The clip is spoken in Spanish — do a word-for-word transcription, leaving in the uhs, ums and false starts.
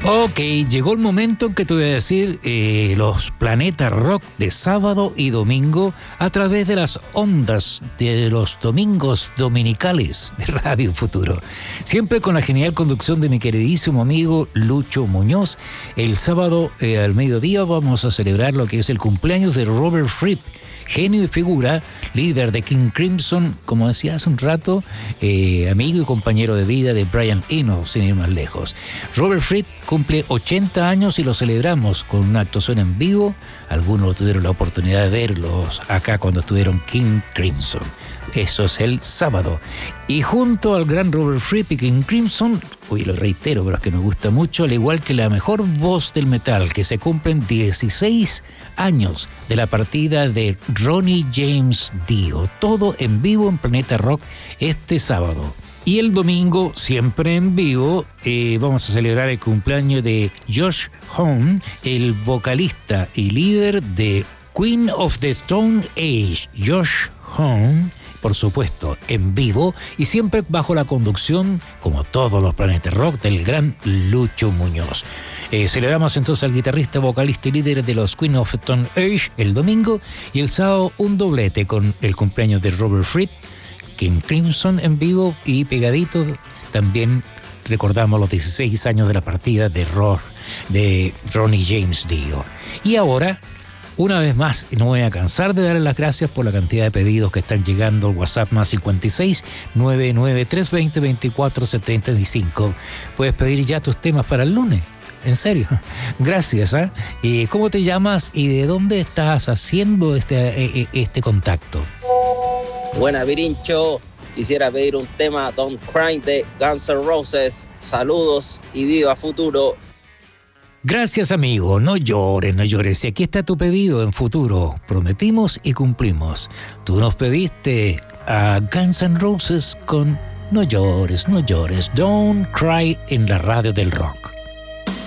Ok, llegó el momento en que te voy a decir eh, los planetas rock de sábado y domingo a través de las ondas de los domingos dominicales de Radio Futuro. Siempre con la genial conducción de mi queridísimo amigo Lucho Muñoz. El sábado eh, al mediodía vamos a celebrar lo que es el cumpleaños de Robert Fripp, genio y figura, líder de King Crimson, como decía hace un rato, eh, amigo y compañero de vida de Brian Eno, sin ir más lejos. Robert Fripp cumple ochenta años y lo celebramos con una actuación en vivo. Algunos tuvieron la oportunidad de verlos acá cuando estuvieron King Crimson. Eso es el sábado. Y junto al gran Robert Fripp y King Crimson, hoy lo reitero, pero es que me gusta mucho, al igual que la mejor voz del metal, que se cumplen dieciséis años de la partida de Ronnie James Dio. Todo en vivo en Planeta Rock este sábado. Y el domingo, siempre en vivo, eh, vamos a celebrar el cumpleaños de Josh Homme, el vocalista y líder de Queen of the Stone Age. Josh Homme, por supuesto, en vivo y siempre bajo la conducción, como todos los Planetas Rock, del gran Lucho Muñoz. Eh, celebramos entonces al guitarrista, vocalista y líder de los Queen of the Stone Age el domingo, y el sábado un doblete con el cumpleaños de Robert Fripp, King Crimson en vivo, y pegadito también recordamos los dieciséis años de la partida de, Ro, de Ronnie James Dio. Y ahora, una vez más, no voy a cansar de darle las gracias por la cantidad de pedidos que están llegando al WhatsApp más cincuenta y seis, novecientos noventa y tres, veinte, veinticuatro, setenta y cinco. Puedes pedir ya tus temas para el lunes. En serio, gracias. ¿eh? ¿Y cómo te llamas y de dónde estás haciendo este, este contacto? Buena, Virincho. Quisiera pedir un tema, Don't Cry, de Guns N' Roses. Saludos y viva Futuro. Gracias, amigo. No llores, no llores. Y aquí está tu pedido en Futuro. Prometimos y cumplimos. Tú nos pediste a Guns N' Roses con No llores, no llores. Don't Cry en la radio del rock.